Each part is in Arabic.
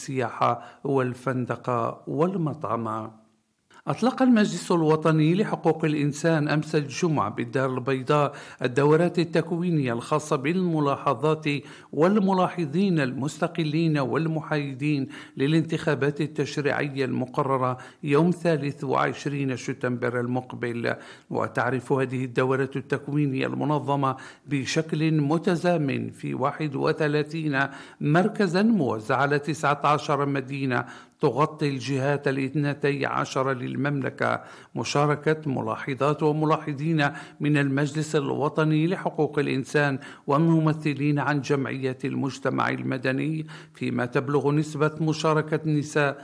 السياحة والفندقة والمطعم. أطلق المجلس الوطني لحقوق الإنسان أمس الجمعة بالدار البيضاء الدورات التكوينية الخاصة بالملاحظات والملاحظين المستقلين والمحايدين للانتخابات التشريعية المقررة يوم 23 شتنبر المقبل. وتعرف هذه الدورات التكوينية المنظمة بشكل متزامن في 31 مركزا موزع على 19 مدينة تغطي الجهات 12 للمملكة، مشاركة ملاحظات وملاحظين من المجلس الوطني لحقوق الإنسان وممثلين عن جمعيات المجتمع المدني، فيما تبلغ نسبة مشاركة النساء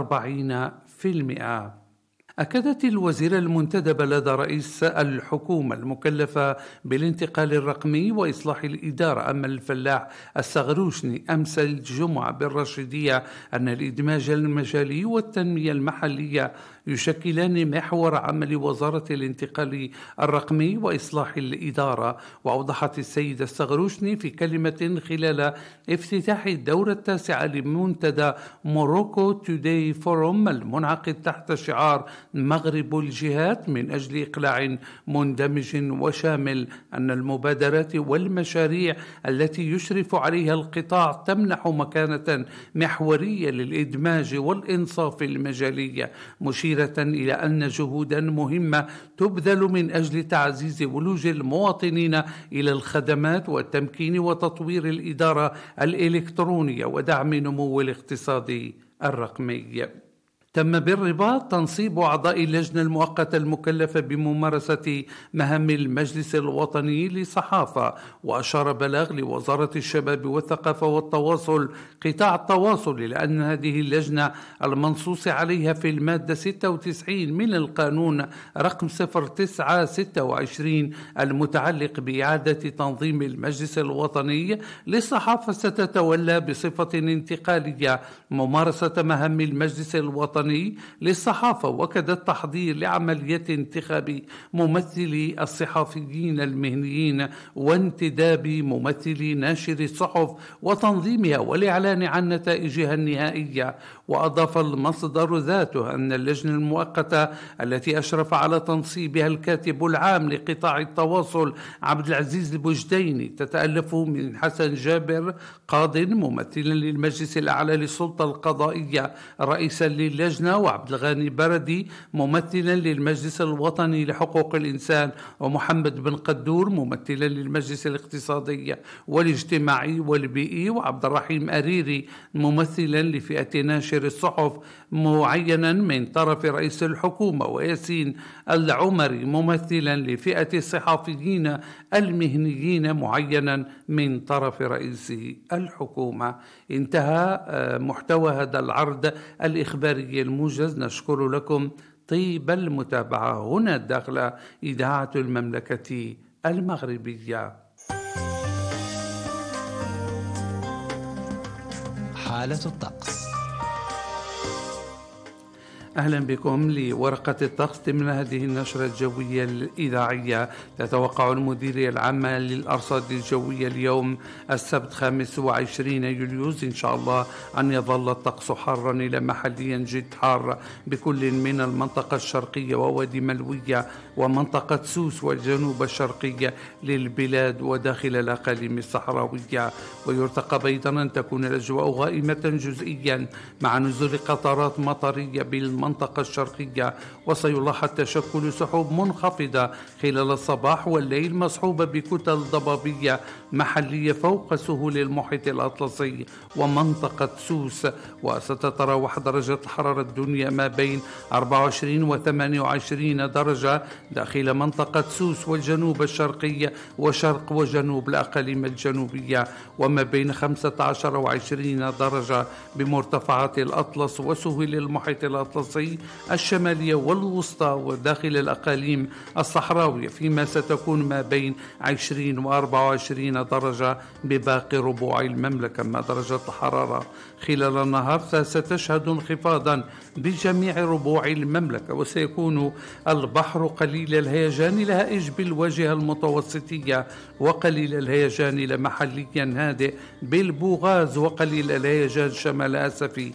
40%. أكدت الوزيرة المنتدبة لدى رئيس الحكومة المكلفة بالانتقال الرقمي وإصلاح الإدارة أمل الفلاح السغروشني أمس الجمعة بالرشيدية أن الإدماج المجالي والتنمية المحلية يشكلان محور عمل وزارة الانتقال الرقمي وإصلاح الإدارة. وأوضحت السيدة السغروشني في كلمة خلال افتتاح الدورة التاسعة لمنتدى موروكو توداي فوروم المنعقد تحت شعار مغرب الجهات من أجل إقلاع مندمج وشامل أن المبادرات والمشاريع التي يشرف عليها القطاع تمنح مكانة محورية للإدماج والإنصاف المجالي، مشيرة إلى أن جهودا مهمة تبذل من أجل تعزيز ولوج المواطنين إلى الخدمات والتمكين وتطوير الإدارة الإلكترونية ودعم نمو الاقتصاد الرقمي. تم بالرباط تنصيب أعضاء اللجنة المؤقتة المكلفة بممارسة مهام المجلس الوطني للصحافة. وأشار بلاغ لوزارة الشباب والثقافة والتواصل قطاع التواصل إلى أن هذه اللجنة المنصوص عليها في المادة 96 من القانون رقم 0926 المتعلق بإعادة تنظيم المجلس الوطني للصحافة ستتولى بصفة انتقالية ممارسة مهام المجلس الوطني للصحافة، وكذا التحضير لعملية انتخاب ممثلي الصحفيين المهنيين وانتداب ممثلي ناشر الصحف وتنظيمها والإعلان عن نتائجها النهائية. وأضاف المصدر ذاته أن اللجنة المؤقتة التي أشرف على تنصيبها الكاتب العام لقطاع التواصل عبد العزيز البجديني تتألف من حسن جابر قاض ممثلا للمجلس الأعلى للسلطة القضائية رئيسا للجنة، وعبد الغني بردي ممثلا للمجلس الوطني لحقوق الإنسان، ومحمد بن قدور ممثلا للمجلس الاقتصادي والاجتماعي والبيئي، وعبد الرحيم أريري ممثلا لفئة ناشر الصحف معينا من طرف رئيس الحكومة، وياسين العمري ممثلا لفئة الصحفيين المهنيين معينا من طرف رئيس الحكومة. انتهى محتوى هذا العرض الإخباري الموجز. نشكر لكم طيب المتابعة. هنا داخل إذاعة المملكة المغربية. حالة الطقس. أهلا بكم لورقة الطقس ضمن هذه النشرة الجوية الإذاعية. تتوقع المديرية العامة للأرصاد الجوية اليوم السبت 25 يوليوز إن شاء الله أن يظل الطقس حارا إلى محليا جد حار بكل من المنطقة الشرقية ووادي ملوية ومنطقة سوس والجنوب الشرقي للبلاد وداخل الأقاليم الصحراوية. ويرتقب أيضا أن تكون الأجواء غائمة جزئيا مع نزول قطرات مطرية بالمنطقة الشرقية، وسيلاحظ تشكل سحب منخفضة خلال الصباح والليل مصحوبة بكتل ضبابية محلية فوق سهول المحيط الأطلسي ومنطقة سوس. وستتراوح درجة الحرارة الدنيا ما بين 24 و 28 درجة داخل منطقة سوس والجنوب الشرقي وشرق وجنوب الأقاليم الجنوبية، وما بين 15 و 20 درجة بمرتفعات الأطلس وسهول المحيط الأطلسي الشمالية والوسطى وداخل الأقاليم الصحراوية، فيما ستكون ما بين 20 و 24 درجة بباقي ربوع المملكة. ما درجة الحرارة خلال النهار ستشهد انخفاضا بجميع ربوع المملكة، وسيكون البحر قليل الهيجان لهائج بالواجهة المتوسطية وقليل الهيجان لمحليا هادئ بالبوغاز وقليل الهيجان شمال أسفي